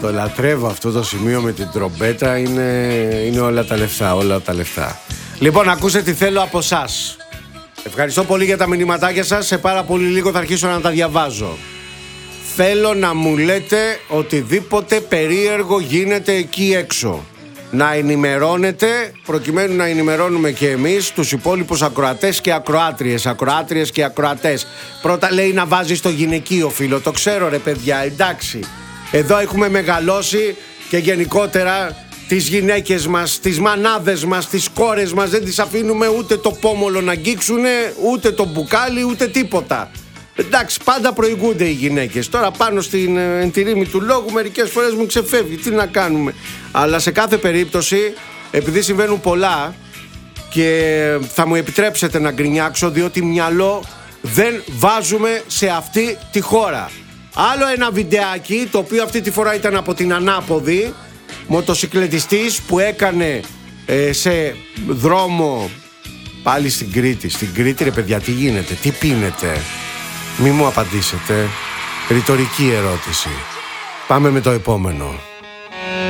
Το λατρεύω αυτό το σημείο με την τρομπέτα. Είναι όλα τα λεφτά, όλα τα λεφτά. Λοιπόν, ακούστε τι θέλω από εσάς. Ευχαριστώ πολύ για τα μηνυματάκια σας. Σε πάρα πολύ λίγο θα αρχίσω να τα διαβάζω. Θέλω να μου λέτε οτιδήποτε περίεργο γίνεται εκεί έξω. Να ενημερώνετε, προκειμένου να ενημερώνουμε και εμείς τους υπόλοιπους ακροατές και ακροάτριες και ακροατές. Πρώτα λέει να βάζει στο γυναικείο φύλλο. Το ξέρω ρε παιδιά, εντάξει. Εδώ έχουμε μεγαλώσει και γενικότερα τις γυναίκες μας, τις μανάδες μας, τις κόρες μας δεν τις αφήνουμε ούτε το πόμολο να αγγίξουνε, ούτε το μπουκάλι, ούτε τίποτα. Εντάξει, πάντα προηγούνται οι γυναίκες. Τώρα πάνω στην εντηρήμη του λόγου μερικές φορές μου ξεφεύγει. Τι να κάνουμε. Αλλά σε κάθε περίπτωση, επειδή συμβαίνουν πολλά και θα μου επιτρέψετε να γκρινιάξω, διότι μυαλό δεν βάζουμε σε αυτή τη χώρα. Άλλο ένα βιντεάκι, το οποίο αυτή τη φορά ήταν από την ανάποδη, μοτοσυκλετιστής που έκανε σε δρόμο πάλι στην Κρήτη. Στην Κρήτη ρε παιδιά, τι γίνεται, τι πίνετε? Μη μου απαντήσετε. Ρητορική ερώτηση. Πάμε με το επόμενο.